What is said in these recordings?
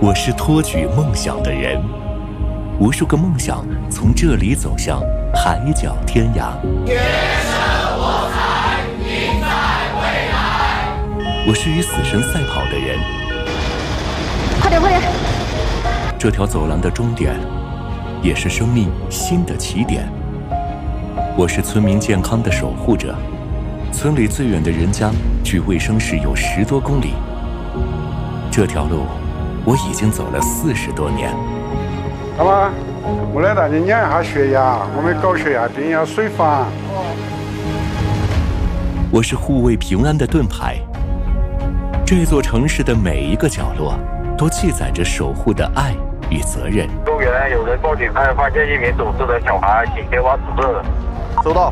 我是托举梦想的人，无数个梦想从这里走向海角天涯。 天生我材必在未来。 我是与死神赛跑的人， 快点快点！ 这条走廊的终点，也是生命新的起点。我是村民健康的守护者，村里最远的人家距卫生室有10多公里。这条路我已经走了40多年。 好吧，我来带你量一下血压，我们高血压病要水房。 我是护卫平安的盾牌，这座城市的每一个角落都记载着守护的爱与责任。 公园有人报警，发现一名走失的小孩，请前往指证。 收到。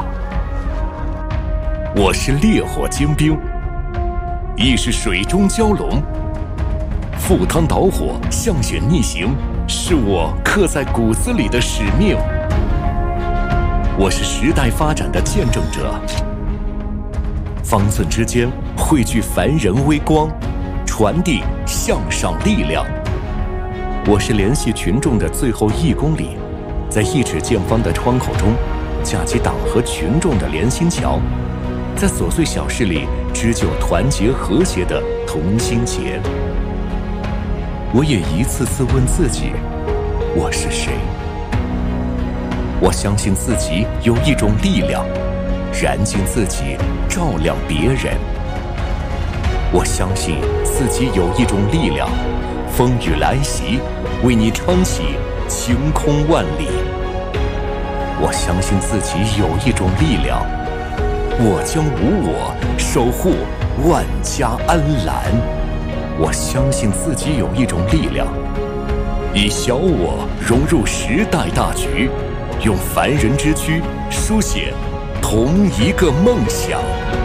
我是烈火精兵，亦是水中蛟龙。赴汤蹈火，向险逆行，是我刻在骨子里的使命。我是时代发展的见证者，方寸之间汇聚凡人微光，传递向上力量。我是联系群众的最后1公里，在1尺见方的窗口中架起党和群众的连心桥，在琐碎小事里织就团结和谐的同心结。我也一次次问自己，我是谁？我相信自己有一种力量，燃尽自己，照亮别人。我相信自己有一种力量，风雨来袭，为你撑起晴空万里。我相信自己有一种力量，我将无我，守护万家安澜。我相信自己有一种力量，以小我融入时代大局，用凡人之躯书写同一个梦想。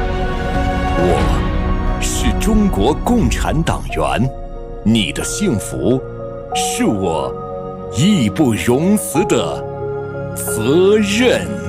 我是中国共产党员，你的幸福是我义不容辞的责任。